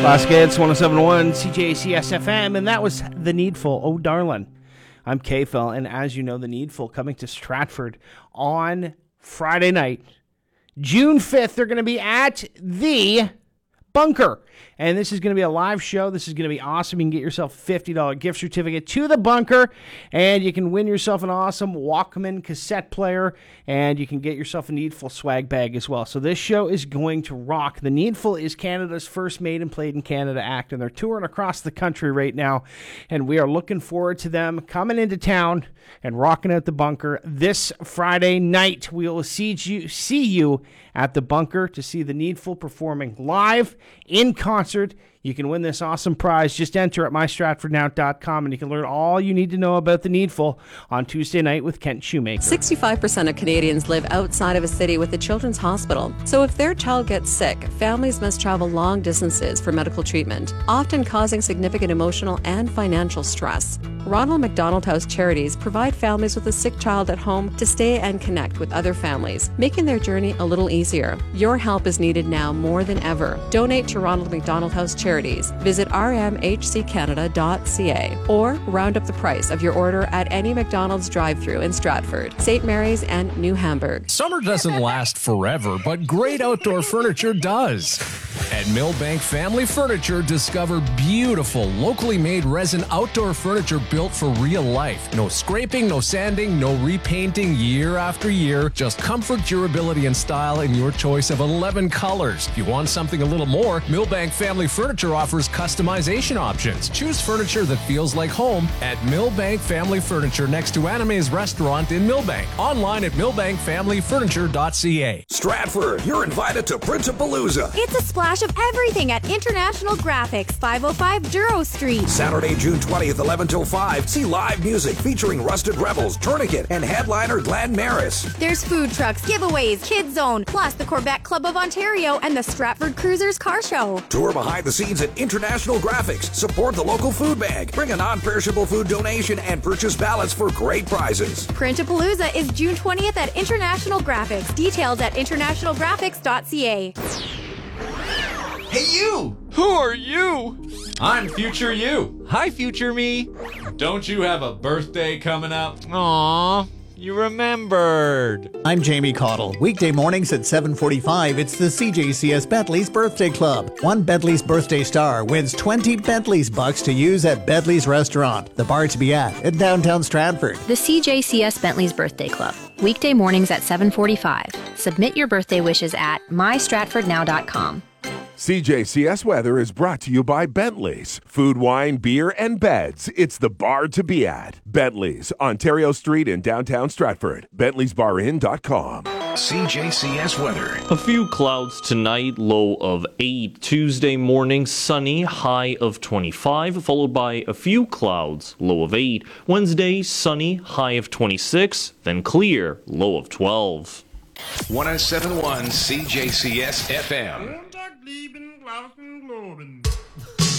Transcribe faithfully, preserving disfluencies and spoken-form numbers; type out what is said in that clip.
Classic Hits, one oh seven point one C J C S F M, and that was The Needful, Oh Darlin'. I'm K-Phil, and as you know, The Needful coming to Stratford on Friday night, June fifth. They're going to be at the Bunker, and this is going to be a live show. This is going to be awesome. You can get yourself a fifty dollars gift certificate to the Bunker, and you can win yourself an awesome Walkman cassette player, and you can get yourself a Needful swag bag as well. So this show is going to rock. The Needful is Canada's first made and played in Canada act, and they're touring across the country right now, and we are looking forward to them coming into town and rocking out the Bunker this Friday night. We will see you, see you at the Bunker to see the Needful performing live in concert. You can win this awesome prize. Just enter at my stratford now dot com, and you can learn all you need to know about the Needful on Tuesday night with Kent Shoemaker. sixty-five percent of Canadians live outside of a city with a children's hospital. So if their child gets sick, families must travel long distances for medical treatment, often causing significant emotional and financial stress. Ronald McDonald House Charities provide families with a sick child at home to stay and connect with other families, making their journey a little easier. Your help is needed now more than ever. Donate to Ronald McDonald House Charities. Visit r m h c canada dot c a or round up the price of your order at any McDonald's drive-thru in Stratford, Saint Mary's, and New Hamburg. Summer doesn't last forever, but great outdoor furniture does. At Millbank Family Furniture, discover beautiful, locally made resin outdoor furniture built for real life. No scraping, no sanding, no repainting year after year. Just comfort, durability, and style in your choice of eleven colors. If you want something a little more, Millbank Family Furniture offers customization options. Choose furniture that feels like home at Millbank Family Furniture next to Anime's Restaurant in Millbank. Online at millbank family furniture dot c a. Stratford, you're invited to Printapalooza. It's a splash of everything at International Graphics, five oh five Duro Street. Saturday, June twentieth, eleven till five. See live music featuring Rusted Rebels, Tourniquet, and headliner Glenn Maris. There's food trucks, giveaways, Kids Zone, plus the Corvette Club of Ontario and the Stratford Cruisers Car Show. Tour behind the scenes at International Graphics. Support the local food bank. Bring a non-perishable food donation and purchase ballots for great prizes. Printapalooza is June twentieth at International Graphics. Details at international graphics dot c a. Hey, you! Who are you? I'm future you. Hi, future me. Don't you have a birthday coming up? Aw, you remembered. I'm Jamie Cottle. Weekday mornings at seven forty-five, it's the C J C S Bentley's Birthday Club. One Bentley's birthday star wins twenty Bentley's bucks to use at Bentley's Restaurant, the bar to be at, in downtown Stratford. The C J C S Bentley's Birthday Club. Weekday mornings at seven forty-five. Submit your birthday wishes at my stratford now dot com. C J C S Weather is brought to you by Bentley's. Food, wine, beer, and beds. It's the bar to be at. Bentley's, Ontario Street in downtown Stratford. bentley's bar inn dot com. C J C S Weather. A few clouds tonight, low of eight. Tuesday morning, sunny, high of twenty-five, followed by a few clouds, low of eight. Wednesday, sunny, high of twenty-six, then clear, low of twelve. one oh seven point one C J C S F M. Lieben, Glauben, Globen.